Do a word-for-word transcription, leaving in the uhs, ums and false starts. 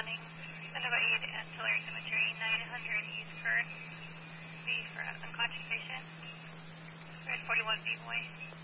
responding. Undergo aid at Tulare Cemetery, nine hundred East First. B for unconscious patient. There's forty-one B boy.